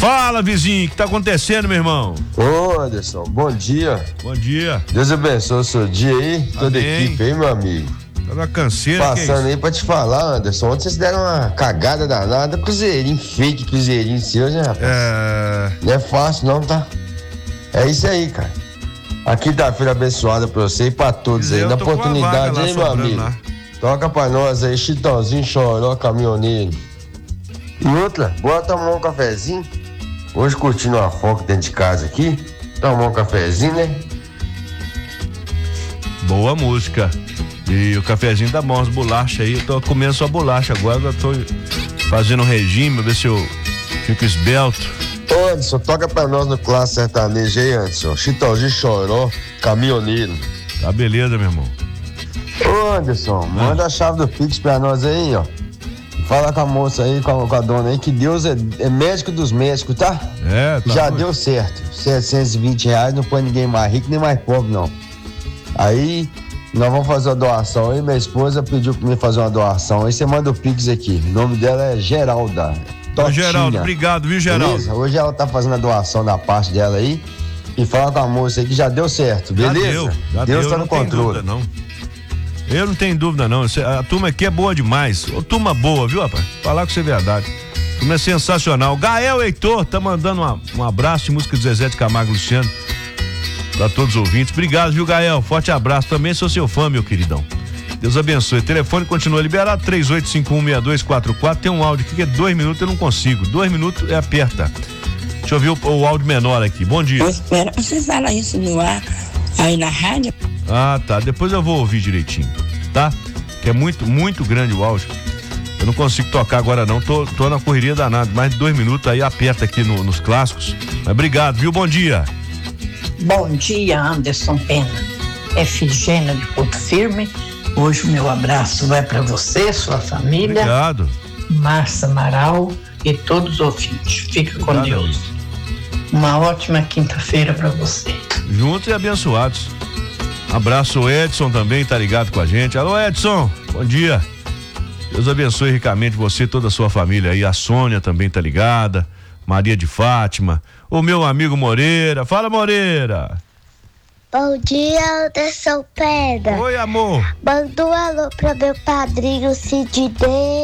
Fala, vizinho, o que tá acontecendo, meu irmão? Ô, Anderson, bom dia. Bom dia. Deus abençoe o seu dia aí, toda a equipe aí, meu amigo. Tá na canseira, passando aí pra te falar, Anderson, ontem vocês deram uma cagada danada, cruzeirinho fake, cruzeirinho seu, né, rapaz? Não é fácil não, tá? É isso aí, cara. A quinta-feira abençoada pra você e pra todos aí, na oportunidade aí, meu amigo. Lá. Toca pra nós aí, Chitãozinho, Choró, Caminhoneiro. E outra, bora tomar um cafezinho. Hoje curtindo uma foca dentro de casa aqui. Tomar um cafezinho, né? Boa música. E o cafezinho dá bom, as bolachas aí. Eu tô comendo só bolacha agora. Eu tô fazendo um regime, pra ver se eu fico esbelto. Ô, Anderson, toca pra nós no Classe Sertanejo aí, Anderson. Chitãozinho, Choró, Caminhoneiro. Tá beleza, meu irmão. Ô, Anderson, manda a chave do Pix pra nós aí, ó. Fala com a moça aí, com a dona aí, que Deus é médico dos médicos, tá? Tá já deu certo. R$720, não põe ninguém mais rico nem mais pobre, não. Aí, nós vamos fazer uma doação aí, minha esposa pediu pra mim fazer uma doação. Aí você manda o Pix aqui. O nome dela é Geralda. Geraldo, obrigado, viu, Geraldo? Beleza? Hoje ela tá fazendo a doação da parte dela aí. E fala com a moça aí que já deu certo, beleza? Já Deus deu, tá no controle. Dúvida, não. Eu não tenho dúvida, não. A turma aqui é boa demais. Ô, turma boa, viu, rapaz? Falar com você é verdade. A turma é sensacional. Gael Heitor tá mandando um abraço de música de Zezé de Camargo e Luciano pra todos os ouvintes. Obrigado, viu, Gael? Forte abraço. Também sou seu fã, meu queridão. Deus abençoe. O telefone continua liberado, 38516244. Tem um áudio aqui que é 2 minutos, eu não consigo. 2 minutos é aperta. Deixa eu ouvir o áudio menor aqui. Bom dia. Espera, você fala isso no ar, aí na rádio? Ah, tá. Depois eu vou ouvir direitinho, tá? Que é muito, muito grande o áudio. Eu não consigo tocar agora não, tô na correria danada. Mais de 2 minutos aí, aperta aqui nos clássicos. Mas obrigado, viu? Bom dia. Bom dia, Anderson Pena. É Figênia de Porto Firme. Hoje o meu abraço vai para você, sua família. Obrigado. Márcia Amaral e todos os ouvintes. Fica com Deus. Uma ótima quinta-feira para você. Juntos e abençoados. Abraço, o Edson também tá ligado com a gente. Alô, Edson, bom dia. Deus abençoe ricamente você e toda a sua família aí. A Sônia também tá ligada. Maria de Fátima. O meu amigo Moreira. Fala, Moreira. Bom dia, Anderson Pena. Oi, amor. Manda um alô pra meu padrinho Sidney.